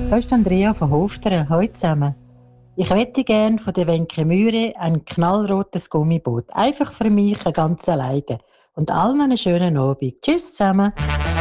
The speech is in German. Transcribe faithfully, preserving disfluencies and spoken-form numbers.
Da ist Andrea von Hofteren. Hallo zusammen. Ich hätte gern von der Wenke Mühre ein knallrotes Gummiboot. Einfach für mich, ganz alleine. Und allen einen schönen Abend. Tschüss zusammen.